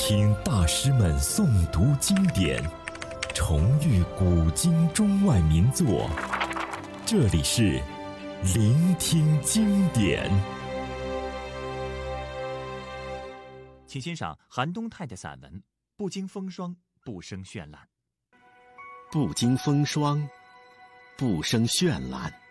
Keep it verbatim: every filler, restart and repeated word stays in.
听大师们诵读经典，重遇古今中外名作。这里是聆听经典。 请欣赏韩东泰的散文《不经风霜，不生绚烂》。 不经风霜，不生绚烂。